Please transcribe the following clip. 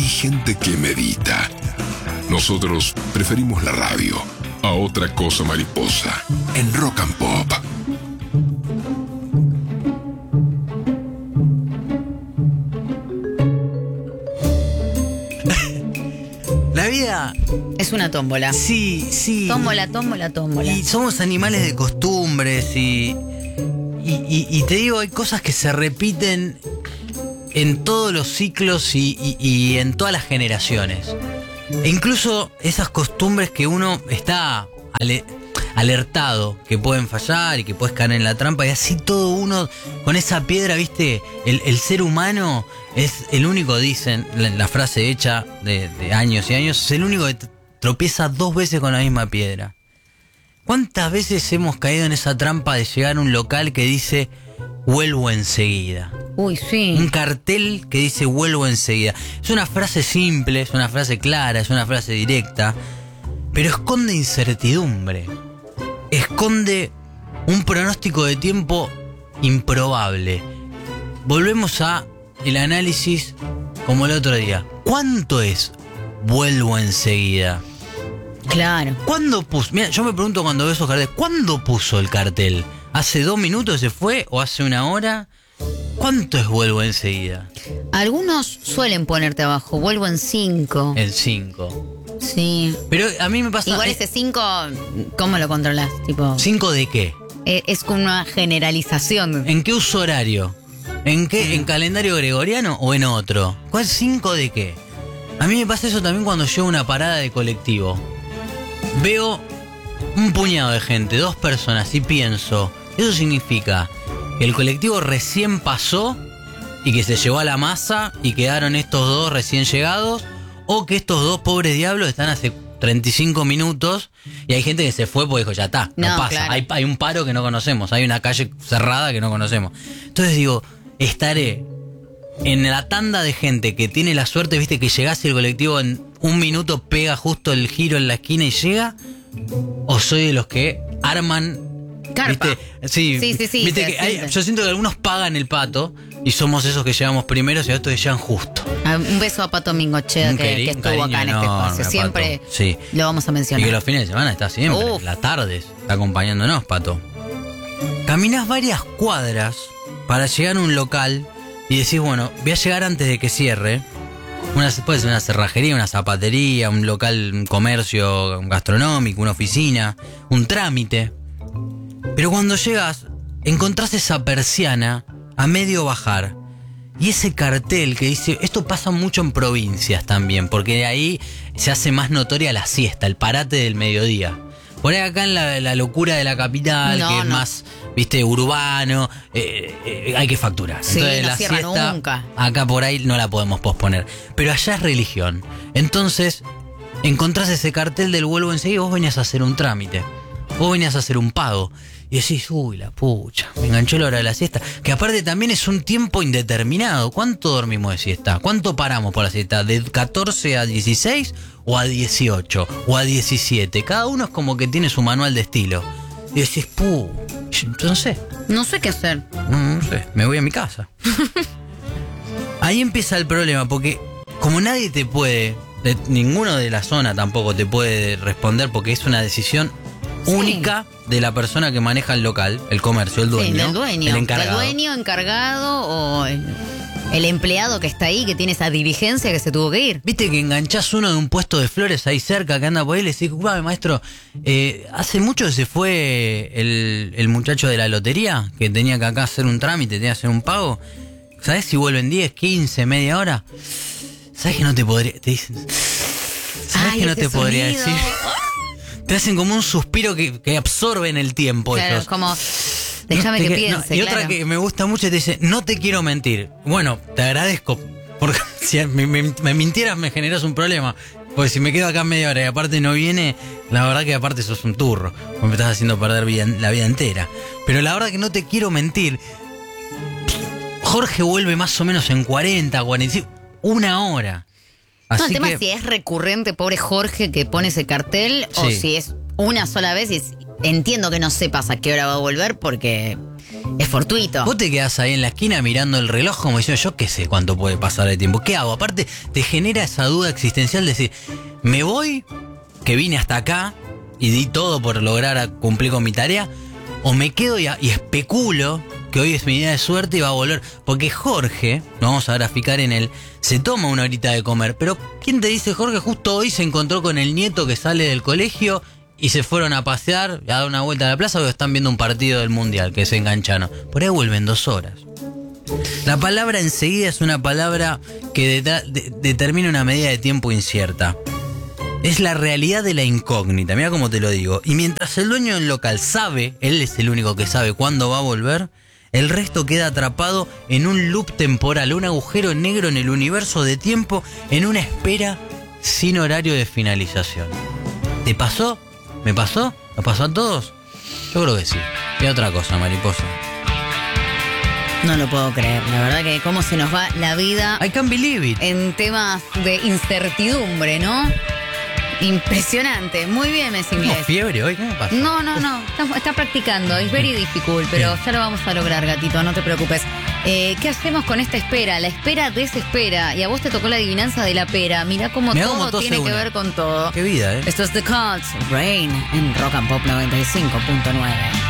gente que medita. Nosotros preferimos la radio a otra cosa mariposa en Rock and Pop. La vida es una tómbola. Sí. Tómbola. Y somos animales de costumbres y te digo, hay cosas que se repiten en todos los ciclos y en todas las generaciones. E incluso esas costumbres que uno está alertado que pueden fallar y que puedes caer en la trampa, y así todo uno con esa piedra, ¿viste? El ser humano es el único, dicen, la frase hecha de años y años, es el único que tropieza 2 veces con la misma piedra. ¿Cuántas veces hemos caído en esa trampa de llegar a un local que dice vuelvo enseguida? Uy, sí. Un cartel que dice vuelvo enseguida. Es una frase simple, es una frase clara, es una frase directa, pero esconde incertidumbre. Esconde un pronóstico de tiempo improbable. Volvemos a el análisis como el otro día. ¿Cuánto es vuelvo enseguida? Claro. ¿Cuándo puso? Mira, yo me pregunto cuando veo esos carteles, ¿cuándo puso el cartel? ¿Hace 2 minutos se fue o hace 1 hora? ¿Cuánto es vuelvo enseguida? Algunos suelen ponerte abajo, vuelvo en 5. En 5. Sí. Pero a mí me pasa... Igual ese 5, ¿cómo lo controlas? Tipo, ¿5 de qué? es como una generalización. ¿En qué uso horario? ¿En qué? ¿En calendario gregoriano o en otro? ¿Cuál 5 de qué? A mí me pasa eso también cuando llego a una parada de colectivo. Veo un puñado de gente, 2 personas, y pienso, eso significa que el colectivo recién pasó y que se llevó a la masa y quedaron estos 2 recién llegados, o que estos 2 pobres diablos están hace 35 minutos y hay gente que se fue porque dijo, ya está, no pasa, claro. Hay un paro que no conocemos, hay una calle cerrada que no conocemos. Entonces digo, estaré en la tanda de gente que tiene la suerte, viste, que llegase el colectivo en 1 minuto, pega justo el giro en la esquina y llega, o soy de los que arman carpa. ¿Viste? Sí. Viste que yo siento que algunos pagan el pato y somos esos que llegamos primeros y otros que llegan justo. Un beso a Pato Mingochea que estuvo acá en este espacio. Siempre lo vamos a mencionar. Y que los fines de semana está siempre, las tardes, está acompañándonos, Pato. Caminás varias cuadras para llegar a un local y decís, bueno, voy a llegar antes de que cierre. Puede ser una cerrajería, una zapatería, un local, un comercio gastronómico, una oficina, un trámite. Pero cuando llegas, encontrás esa persiana a medio bajar. Y ese cartel que dice, esto pasa mucho en provincias también, porque de ahí se hace más notoria la siesta, el parate del mediodía. Por ahí acá en la locura de la capital, que es más, viste, urbano, hay que facturar. Sí, entonces no la cierra siesta, nunca. acá por ahí no la podemos posponer. Pero allá es religión. Entonces, encontrás ese cartel del vuelvo enseguida y vos venías a hacer un trámite. Vos venías a hacer un pago. Y decís, uy, la pucha, me enganchó la hora de la siesta. Que aparte también es un tiempo indeterminado. ¿Cuánto dormimos de siesta? ¿Cuánto paramos por la siesta? ¿De 14 a 16 o a 18 o a 17? Cada uno es como que tiene su manual de estilo. Y decís, no sé. No sé qué hacer. No sé, me voy a mi casa. Ahí empieza el problema, porque como nadie te puede, ninguno de la zona tampoco te puede responder, porque es una decisión única de la persona que maneja el local, el comercio, el dueño. Sí, del dueño. El encargado. El dueño, encargado o el empleado que está ahí, que tiene esa diligencia que se tuvo que ir. Viste que enganchás uno de un puesto de flores ahí cerca que anda por ahí y le decís, maestro, hace mucho que se fue el muchacho de la lotería que tenía que acá hacer un trámite, tenía que hacer un pago. ¿Sabés si vuelven 10, 15, media hora? ¿Sabés que no te podría? Te dicen. ¿Sabés que no te podría decir? Te hacen como un suspiro que absorben el tiempo. Claro, ellos. Como, déjame que piense. Y otra que me gusta mucho te dice, no te quiero mentir. Bueno, te agradezco, porque si me mintieras me generas un problema. Porque si me quedo acá media hora y aparte no viene, la verdad que aparte sos un turro. Me estás haciendo perder la vida entera. Pero la verdad que no te quiero mentir. Jorge vuelve más o menos en 40, 45, 1 hora. Así el tema es si es recurrente, pobre Jorge, que pone ese cartel, o si es una sola vez y entiendo que no sepas a qué hora va a volver porque Es fortuito. Vos te quedás ahí en la esquina mirando el reloj como diciendo, yo qué sé cuánto puede pasar de tiempo. ¿Qué hago? Aparte, te genera esa duda existencial de decir, ¿me voy? Que vine hasta acá y di todo por lograr cumplir con mi tarea. ¿O me quedo y especulo que hoy es mi día de suerte y va a volver? Porque Jorge, lo vamos a graficar en él, se toma una horita de comer. Pero ¿quién te dice, Jorge? Justo hoy se encontró con el nieto que sale del colegio y se fueron a pasear, a dar una vuelta a la plaza, o están viendo un partido del Mundial, que se engancharon. Por ahí vuelven 2 horas. La palabra enseguida es una palabra que determina una medida de tiempo incierta. Es la realidad de la incógnita, mira cómo te lo digo. Y mientras el dueño del local sabe, él es el único que sabe cuándo va a volver, el resto queda atrapado en un loop temporal, un agujero negro en el universo de tiempo, en una espera sin horario de finalización. ¿Te pasó? ¿Me pasó? ¿Nos pasó a todos? Yo creo que sí. Y otra cosa, mariposa. No lo puedo creer, la verdad que cómo se nos va la vida I can't believe it. en temas de incertidumbre, ¿no? Impresionante. Muy bien, Messi ¿Tenemos Inglés. fiebre hoy? ¿Cómo pasa? No. Está practicando. Es very difficult, pero ya lo vamos a lograr, gatito. No te preocupes. ¿Qué hacemos con esta espera? La espera desespera. Y a vos te tocó la adivinanza de la pera. Mirá cómo Mirá todo cómo tose tiene que una. ver con todo. Qué vida, ¿eh? Esto es The Cults, Rain en Rock and Pop 95.9.